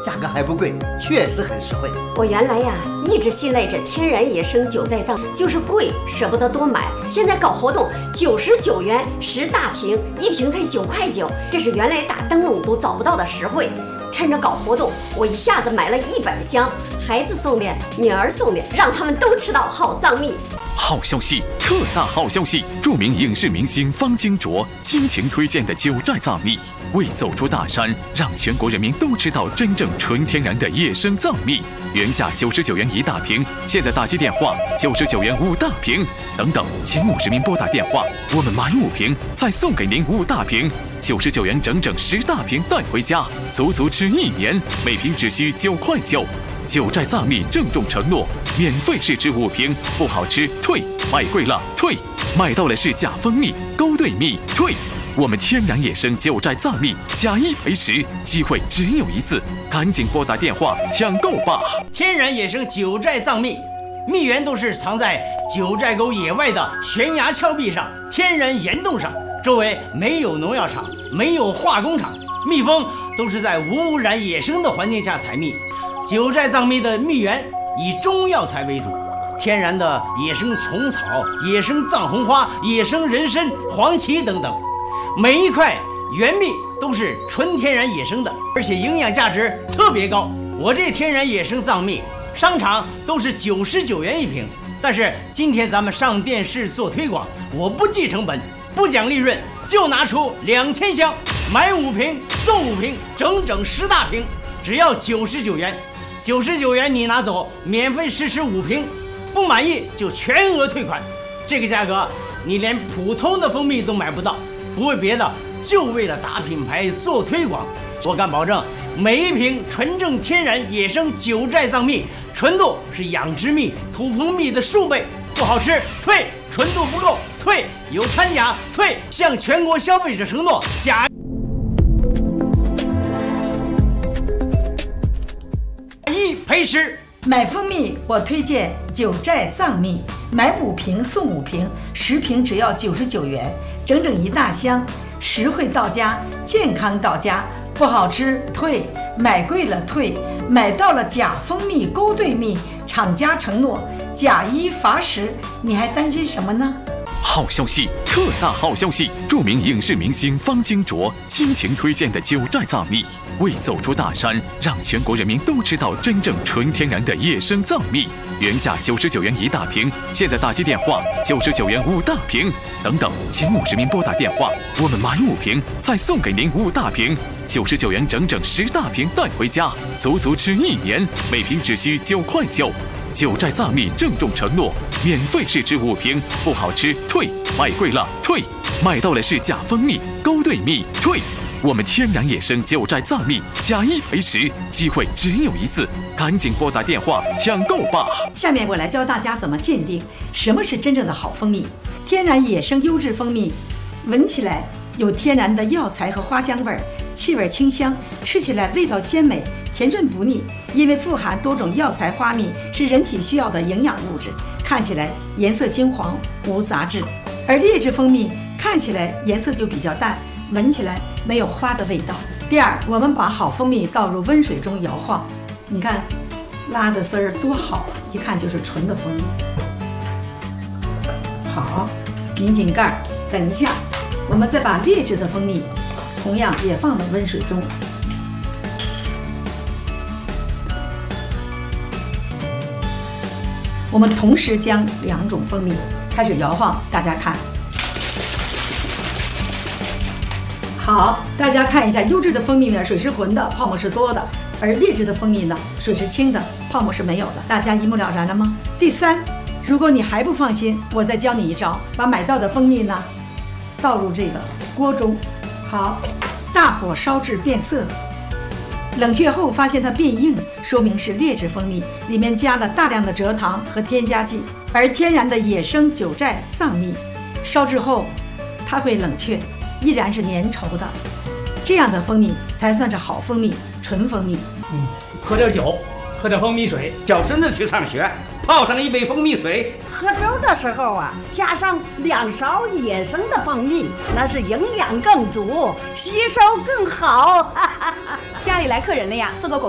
价格还不贵，确实很实惠。 我原来呀一直信赖着天然野生酒在藏，就是贵舍不得多买。现在搞活动，99元10大瓶，1瓶才9块9，这是原来打灯笼都找不到的实惠。趁着搞活动，我一下子买了100箱，孩子送的，女儿送的，让他们都吃到好藏蜜。 好消息，特大好消息！著名影视明星方金卓倾情推荐的九寨藏蜜，为走出大山，让全国人民都知道真正纯天然的野生藏蜜。原价99元1大瓶，现在打击电话99元5大瓶，等等，前50名拨打电话，我们买5瓶再送给您5大瓶，99元整整10大瓶带回家，足足吃1年，每瓶只需9块9。九寨藏蜜郑重承诺，免费试吃5瓶，不好吃退，买贵了退，买到了是假蜂蜜、勾兑蜜退。我们天然野生九寨藏蜜假1赔10，机会只有一次，赶紧拨打电话抢购吧！ 天然野生九寨藏蜜，蜜源都是藏在九寨沟野外的悬崖峭壁上、天然岩洞上，周围没有农药厂，没有化工厂，蜜蜂都是在无污染野生的环境下采蜜。九寨藏蜜的蜜源以中药材为主，天然的野生虫草、野生藏红花、野生人参、黄芪等等，每一块原蜜都是纯天然野生的，而且营养价值特别高。我这天然野生藏蜜，商场都是99元1瓶，但是今天咱们上电视做推广，我不计成本，不讲利润，就拿出2000箱，买5瓶送5瓶，整整10大瓶，只要99元。99元你拿走，免费试吃5瓶，不满意就全额退款。这个价格你连普通的蜂蜜都买不到，不为别的，就为了打品牌做推广。我敢保证，每一瓶纯正天然野生九寨藏蜜，纯度是养殖蜜、土蜂蜜的数倍。不好吃退，纯度不够退，有掺假退，向全国消费者承诺，假1赔10。 买蜂蜜我推荐九寨藏蜜，买5瓶送5瓶，10瓶只要99元，整整1大箱，实惠到家，健康到家。不好吃退，买贵了退，买到了假蜂蜜、勾兑蜜，厂家承诺假1罚10，你还担心什么呢？ 好消息，特大好消息！著名影视明星方金卓倾情推荐的九寨藏蜜，为走出大山，让全国人民都知道真正纯天然的野生藏蜜。原价99元1大瓶，现在打击电话99元5大瓶，等等，前50名拨打电话，我们买5瓶再送给您5大瓶，99元整整10大瓶带回家，足足吃1年，每瓶只需9块9。九寨藏蜜郑重承诺，免费试吃5瓶，不好吃退，买贵了退，买到了是假蜂蜜、勾兑蜜退。我们天然野生九寨藏蜜假1赔10，机会只有一次，赶紧拨打电话抢购吧！ 下面我来教大家怎么鉴定什么是真正的好蜂蜜。天然野生优质蜂蜜，闻起来有天然的药材和花香味，气味清香，吃起来味道鲜美，甜润不腻。因为富含多种药材花蜜，是人体需要的营养物质，看起来颜色金黄，无杂质。而劣质蜂蜜看起来颜色就比较淡，闻起来没有花的味道。第二，我们把好蜂蜜倒入温水中摇晃，你看拉的丝儿多好，一看就是纯的蜂蜜。好，拧紧盖儿，等一下，我们再把劣质的蜂蜜同样也放到温水中。我们同时将2种蜂蜜开始摇晃，大家看。好，大家看一下，优质的蜂蜜呢，水是浑的，泡沫是多的；而劣质的蜂蜜呢，水是清的，泡沫是没有的。大家一目了然了吗？第三，如果你还不放心，我再教你一招，把买到的蜂蜜呢，倒入这个锅中，好，大火烧至变色。冷却后发现它变硬，说明是劣质蜂蜜，里面加了大量的蔗糖和添加剂。而天然的野生九寨藏蜜，烧制后它会冷却，依然是粘稠的，这样的蜂蜜才算是好蜂蜜，纯蜂蜜。 喝点酒，喝点蜂蜜水， 叫孙子去上学，泡上一杯蜂蜜水。 喝粥的时候啊，加上2勺野生的蜂蜜，那是营养更足，吸收更好。 家里来客人了呀，做个果